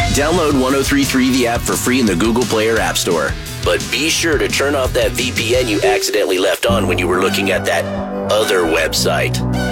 Download 1033 the app for free in the Google Play or App Store. But be sure to turn off that VPN you accidentally left on when you were looking at that other website.